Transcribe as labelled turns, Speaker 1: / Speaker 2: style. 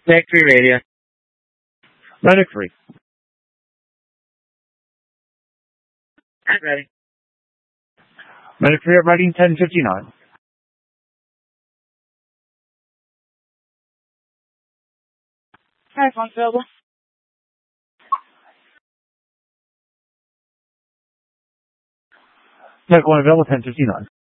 Speaker 1: Factory radio.
Speaker 2: Medic 3.
Speaker 1: I'm ready.
Speaker 2: Medic 3 at writing 1059.
Speaker 3: Hi, phone's available.
Speaker 2: Medic 1 available 1059.